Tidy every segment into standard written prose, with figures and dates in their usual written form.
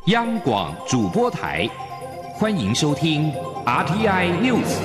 央广主播台，欢迎收听 RTI News。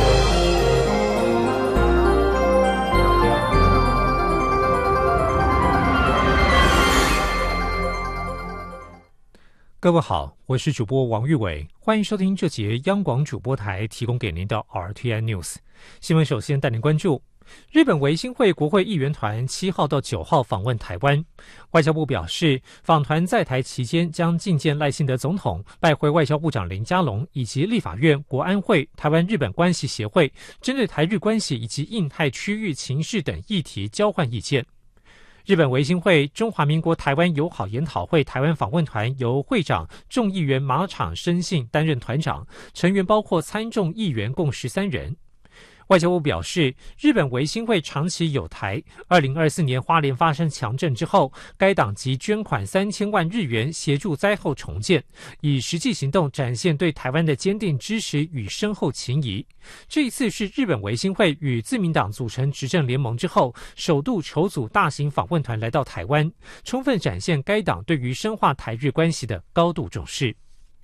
各位好，我是主播王玉伟，欢迎收听这节央广主播台提供给您的 RTI News 新闻。首先带您关注日本维新会国会议员团7号到9号访问台湾。外交部表示，访团在台期间将觐见赖幸德总统，拜会外交部长林佳龙，以及立法院、国安会、台湾日本关系协会，针对台日关系以及印太区域情势等议题交换意见。日本维新会中华民国台湾友好研讨会台湾访问团由会长众议员马场伸信担任团长，成员包括参众议员共13人。外交部表示，日本维新会长期友台，2024年花莲发生强震之后，该党即捐款3000万日元协助灾后重建，以实际行动展现对台湾的坚定支持与深厚情谊。这一次是日本维新会与自民党组成执政联盟之后，首度筹组大型访问团来到台湾，充分展现该党对于深化台日关系的高度重视。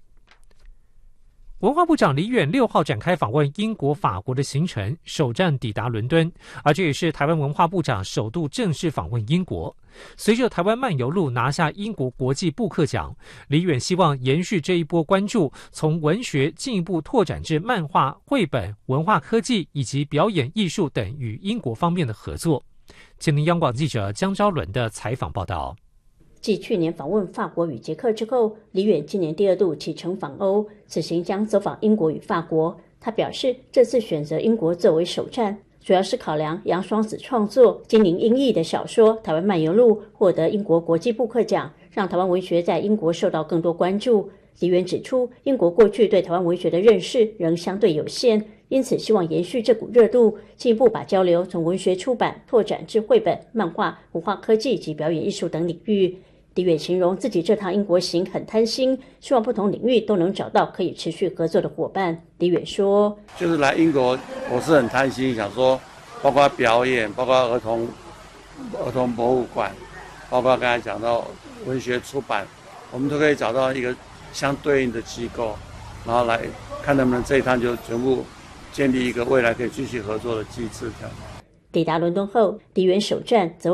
文化部长李远6号展开访问英国、法国的行程，首站抵达伦敦，而这也是台湾文化部长首度正式访问英国。随着台湾漫游录拿下英国国际布克奖，李远希望延续这一波关注，从文学进一步拓展至漫画、绘本、文化科技以及表演艺术等与英国方面的合作。请听央广记者江昭伦的采访报道。 继去年访问法国与捷克之后，李远今年第2度启程访欧，此行将走访英国与法国。他表示，这次选择英国作为首站，主要是考量杨双子创作精灵英译的小说《台湾漫游录》获得英国国际布克奖，让台湾文学在英国受到更多关注。李远指出，英国过去对台湾文学的认识仍相对有限，因此希望延续这股热度，进一步把交流从文学出版拓展至绘本、漫画、文化科技及表演艺术等领域。李远形容自己这趟英国行很贪心，希望不同领域都能找到可以持续合作的伙伴。李远说， 就是来英国我是很贪心，想说包括表演，包括儿童博物馆，包括刚才讲到文学出版，我们都可以找到一个相对应的机构，然后来看能不能这一趟就全部建立一个未来可以继续合作的机制。这样抵达伦敦后，李远首站则